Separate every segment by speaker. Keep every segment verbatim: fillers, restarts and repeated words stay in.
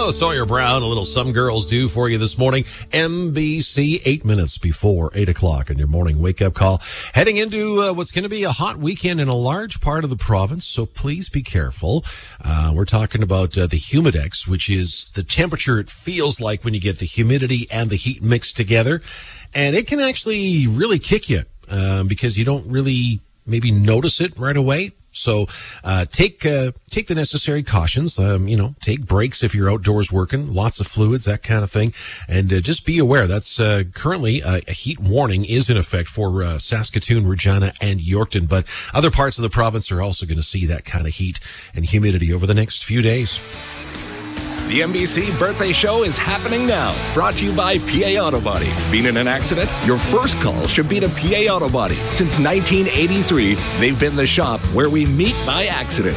Speaker 1: Oh, Sawyer Brown, a little Some Girls Do for you this morning. M B C, eight minutes before eight o'clock in your morning wake-up call. Heading into uh, what's going to be a hot weekend in a large part of the province, so please be careful. Uh, we're talking about uh, the humidex, which is the temperature it feels like when you get the humidity and the heat mixed together. And it can actually really kick you um, because you don't really maybe notice it right away. So uh, take uh, take the necessary cautions. Um, you know, take breaks if you're outdoors working, lots of fluids, that kind of thing. And uh, just be aware that's uh, currently uh, a heat warning is in effect for uh, Saskatoon, Regina, and Yorkton. But other parts of the province are also going to see that kind of heat and humidity over the next few days.
Speaker 2: The M B C Birthday Show is happening now. Brought to you by P A Auto Body. Been in an accident? Your first call should be to P A Auto Body. Since nineteen eighty-three, they've been the shop where we meet by accident.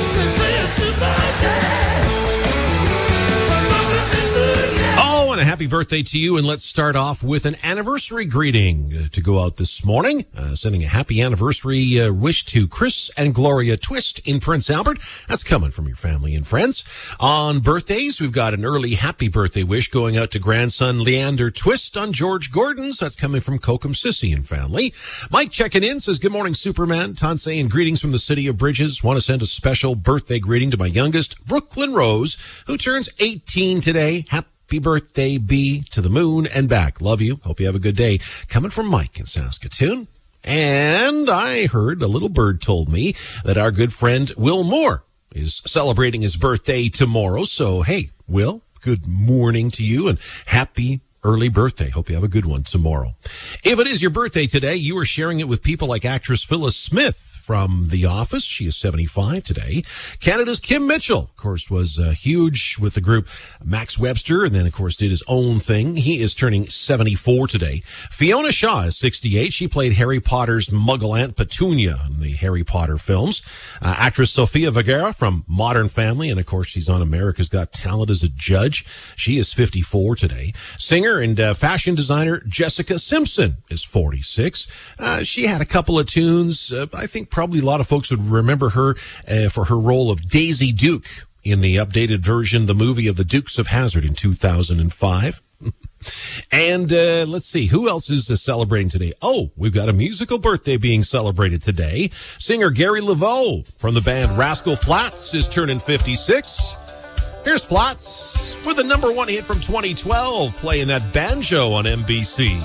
Speaker 1: Oh, and a happy birthday to you. And let's start off with an anniversary greeting to go out this morning. Uh, sending a happy anniversary uh, wish to Chris and Gloria Twist in Prince Albert. That's coming from your family and friends. On birthdays, we've got an early happy birthday wish going out to grandson Leander Twist on George Gordon's. That's coming from Kokum Sissy and family. Mike checking in says, good morning, Superman. Tan saying greetings from the city of Bridges. Want to send a special birthday greeting to my youngest, Brooklyn Rose, who turns eighteen today. Happy Happy birthday, B, to the moon and back. Love you. Hope you have a good day. Coming from Mike in Saskatoon. And I heard, a little bird told me, that our good friend Will Moore is celebrating his birthday tomorrow. So, hey, Will, good morning to you and happy early birthday. Hope you have a good one tomorrow. If it is your birthday today, you are sharing it with people like actress Phyllis Smith from The Office. She is seventy-five today. Canada's Kim Mitchell, of course, was uh, huge with the group Max Webster, and then, of course, did his own thing. He is turning seventy-four today. Fiona Shaw is sixty-eight. She played Harry Potter's Muggle Aunt Petunia in the Harry Potter films. Uh, actress Sofia Vergara from Modern Family, and, of course, she's on America's Got Talent as a judge. She is fifty-four today. Singer and uh, fashion designer Jessica Simpson is forty-six. Uh, she had a couple of tunes. Uh, I think probably a lot of folks would remember her uh, for her role of Daisy Duke in the updated version, the movie of the Dukes of Hazzard in two thousand five. And uh, let's see, who else is uh, celebrating today? Oh, we've got a musical birthday being celebrated today. Singer Gary Laveau from the band Rascal Flatts is turning fifty-six. Here's Flatts with a number one hit from twenty twelve, playing that banjo on M B C.